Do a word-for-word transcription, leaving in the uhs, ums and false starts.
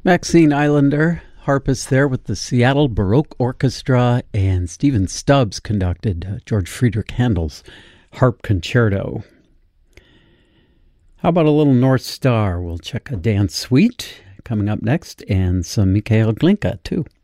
Maxine Islander, harpist there with the Seattle Baroque Orchestra, and Stephen Stubbs conducted uh, George Friedrich Handel's Harp Concerto. How about a little North Star? We'll check a dance suite coming up next, and some Mikhail Glinka, too.